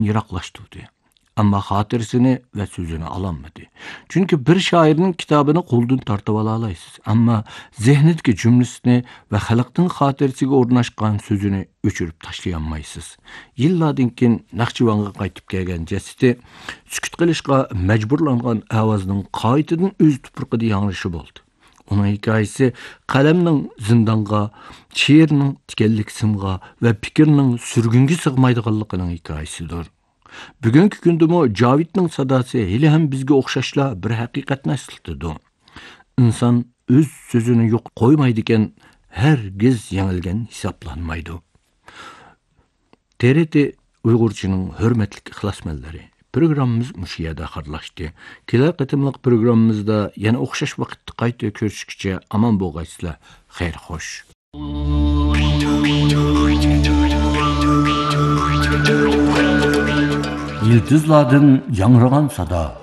yiroqlashtirdi. Ammo xotirasini va so'zini ololmadi. Chunki bir shoirning kitobini qo'ldan tortib ola olasiz, ammo zehnidagi jumlasini va xalqning xotirasiga o'rnashgan so'zini o'chirib tashlay olmaysiz. Yillardan keyin Naqshivonga qaytib kelgan jasiti sukut qilishga majburlangan ovozning qaytadan o'z tuprog'ida yanglishi bo'ldi. Onun hikayesi qalamning zindonga, she'rning tikanlik simga va fikrning surgunga sig'maydiganligining hikoyasidir. Bugungi kundami Javidning sadosi hali ham bizga o'xshashla bir haqiqatni eslatadi. İnson o'z so'zini yo'q qo'ymaydi ekan, hargiz yengilgan hisoblanmaydi. TRT Uyg'urchining hurmatli ixlosmandlari, programmamiz mush yerda oxirlashdi. Kelar qatimliq programmamizda yana o'xshash vaqtda qayta ko'rishguncha omon bo'lgaysizlar. Xayr xo'sh. Yıldızlardan yangragan sada.